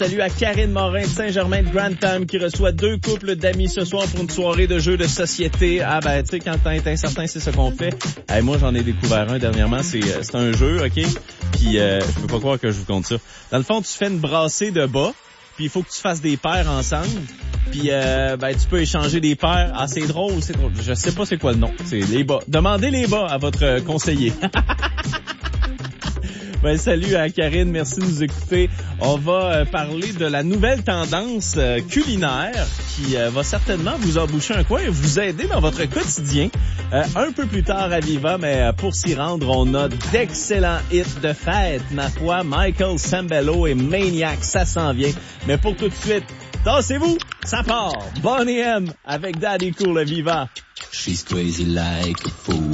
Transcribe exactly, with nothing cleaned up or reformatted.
Salut à Karine Morin de Saint-Germain de Grantham qui reçoit deux couples d'amis ce soir pour une soirée de jeux de société. Ah ben, tu sais, quand t'es incertain, c'est ce qu'on fait. Hey, moi, j'en ai découvert un dernièrement. C'est, c'est un jeu, OK? Puis, euh, je peux pas croire que je vous compte ça. Dans le fond, tu fais une brassée de bas, puis il faut que tu fasses des paires ensemble. Puis, euh, ben, tu peux échanger des paires. Ah, c'est drôle, c'est drôle. Je sais pas c'est quoi le nom. C'est les bas. Demandez les bas à votre conseiller. Ben, salut à Karine, merci de nous écouter. On va euh, parler de la nouvelle tendance euh, culinaire qui euh, va certainement vous emboucher un coin et vous aider dans votre quotidien. Euh, un peu plus tard à Viva, mais euh, pour s'y rendre, on a d'excellents hits de fête. Ma foi, Michael Sembello et Maniac, ça s'en vient. Mais pour tout de suite, dansez-vous, ça part. Bonnie M avec Daddy Cool à Viva. She's crazy like a fool.